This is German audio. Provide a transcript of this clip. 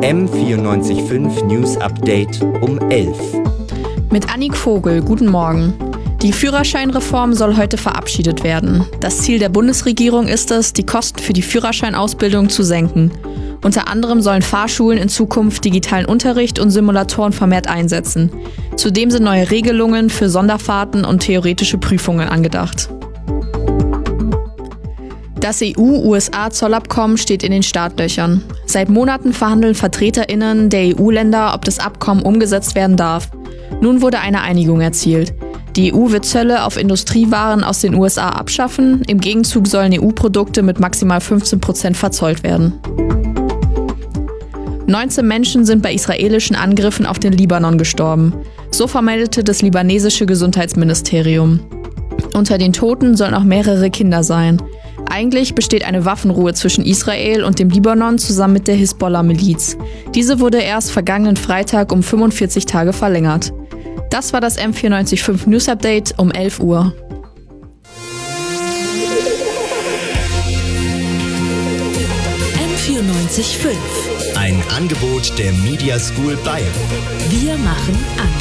M94.5 News Update um 11. Mit Annik Vogel, guten Morgen. Die Führerscheinreform soll heute verabschiedet werden. Das Ziel der Bundesregierung ist es, die Kosten für die Führerscheinausbildung zu senken. Unter anderem sollen Fahrschulen in Zukunft digitalen Unterricht und Simulatoren vermehrt einsetzen. Zudem sind neue Regelungen für Sonderfahrten und theoretische Prüfungen angedacht. Das EU-USA-Zollabkommen steht in den Startlöchern. Seit Monaten verhandeln VertreterInnen der EU-Länder, ob das Abkommen umgesetzt werden darf. Nun wurde eine Einigung erzielt. Die EU wird Zölle auf Industriewaren aus den USA abschaffen. Im Gegenzug sollen EU-Produkte mit maximal 15% verzollt werden. 19 Menschen sind bei israelischen Angriffen auf den Libanon gestorben. So vermeldete das libanesische Gesundheitsministerium. Unter den Toten sollen auch mehrere Kinder sein. Eigentlich besteht eine Waffenruhe zwischen Israel und dem Libanon zusammen mit der Hisbollah-Miliz. Diese wurde erst vergangenen Freitag um 45 Tage verlängert. Das war das M94.5 News Update um 11 Uhr. M94.5. Ein Angebot der Media School Bayern. Wir machen an.